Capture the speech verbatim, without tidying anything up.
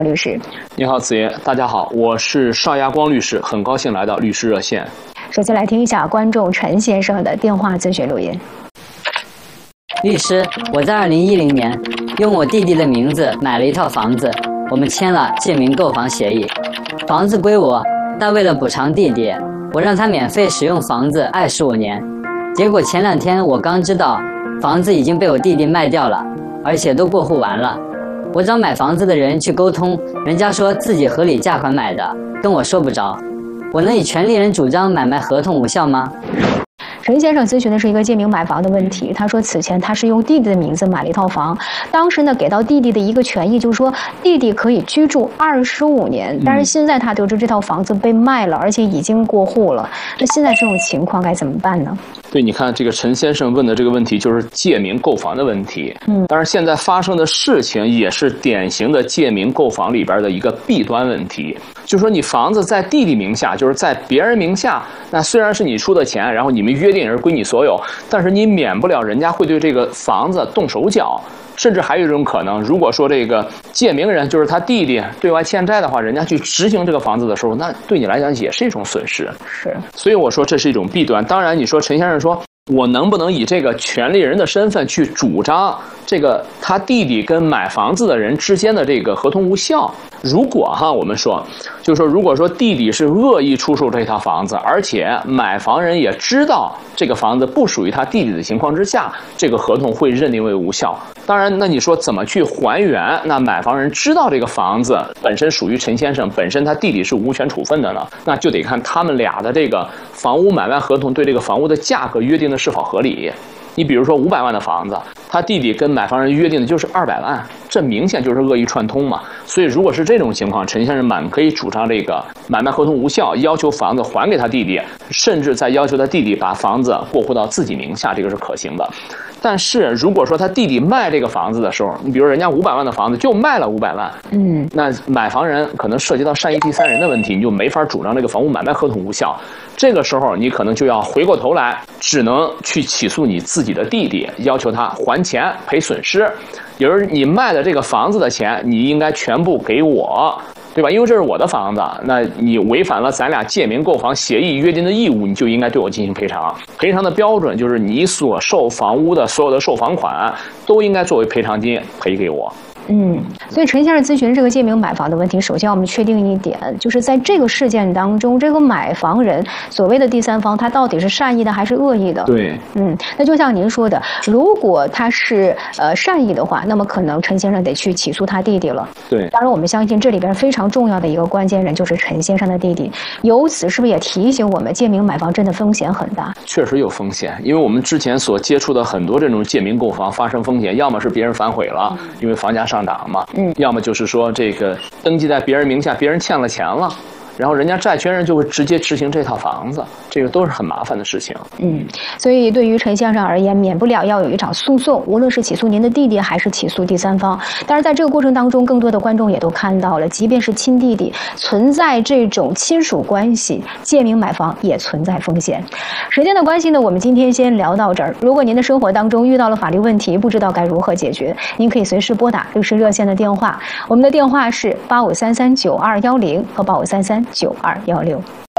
律师。 你好，子爷，大家好，我是邵亚光律师，很高兴来到律师热线。 首先来听一下观众陈先生的电话咨询录音。 律师，我在二零一零年用我弟弟的名字买了一套房子，我们签了借名购房协议，房子归我，但为了补偿弟弟，我让他免费使用房子二十五年。结果前两天我刚知道房子已经被我弟弟卖掉了，而且都过户完了。我找买房子的人去沟通，人家说自己合理价款买的，跟我说不着。我能以权利人主张买卖合同无效吗？ 陈先生咨询的是一个借名买房的问题。他说，此前他是用弟弟的名字买了一套房，当时呢给到弟弟的一个权益，就是说弟弟可以居住二十五年。但是现在他得知这套房子被卖了，而且已经过户了。那现在这种情况该怎么办呢？ 对，你看这个陈先生问的这个问题，就是借名购房的问题。嗯，当然现在发生的事情也是典型的借名购房里边的一个弊端问题。就说你房子在弟弟名下，就是在别人名下，那虽然是你出的钱，然后你们约定是归你所有，但是你免不了人家会对这个房子动手脚。甚至还有一种可能，如果说这个借名人就是他弟弟对外欠债的话，人家去执行这个房子的时候，那对你来讲也是一种损失。 是， 所以我说这是一种弊端。当然，你说陈先生说，我能不能以这个权利人的身份去主张这个他弟弟跟买房子的人之间的这个合同无效？如果哈，我们说，就是说，如果说弟弟是恶意出售这套房子，而且买房人也知道这个房子不属于他弟弟的情况之下，这个合同会认定为无效。当然，那你说怎么去还原？那买房人知道这个房子本身属于陈先生，本身他弟弟是无权处分的呢，那就得看他们俩的这个房屋买卖合同对这个房屋的价格约定的是否合理。你比如说五百万的房子，他弟弟跟买房人约定的就是二百万，这明显就是恶意串通嘛。所以如果是这种情况，陈先生满可以主张这个买卖合同无效，要求房子还给他弟弟，甚至再要求他弟弟把房子过户到自己名下，这个是可行的。但是如果说他弟弟卖这个房子的时候，你比如人家五百万的房子就卖了五百万，嗯，那买房人可能涉及到善意第三人的问题，你就没法主张这个房屋买卖合同无效。这个时候你可能就要回过头来，只能去起诉你自己的弟弟，要求他还钱赔损失，也就是你卖的这个房子的钱，你应该全部给我。对吧？因为这是我的房子，那你违反了咱俩借名购房协议约定的义务，你就应该对我进行赔偿。赔偿的标准就是你所售房屋的所有的售房款都应该作为赔偿金赔给我。 嗯，所以陈先生咨询这个借名买房的问题，首先我们确定一点，就是在这个事件当中，这个买房人所谓的第三方，他到底是善意的还是恶意的？ 对， 嗯，那就像您说的，如果他是呃善意的话，那么可能陈先生得去起诉他弟弟了。 对， 当然我们相信这里边非常重要的一个关键人就是陈先生的弟弟。由此是不是也提醒我们，借名买房真的风险很大？ 确实有风险，因为我们之前所接触的很多这种借名购房发生风险，要么是别人反悔了，嗯、因为房价上涨嘛，嗯，要么就是说这个登记在别人名下，别人欠了钱了，然后人家债权人就会直接执行这套房子，这个都是很麻烦的事情。 嗯，所以对于陈先生而言，免不了要有一场诉讼，无论是起诉您的弟弟，还是起诉第三方。但是在这个过程当中，更多的观众也都看到了，即便是亲弟弟，存在这种亲属关系，借名买房也存在风险。时间的关系呢，我们今天先聊到这儿。如果您的生活当中遇到了法律问题，不知道该如何解决，您可以随时拨打律师热线的电话，我们的电话是八五三三九二幺零和八五三三九二幺六。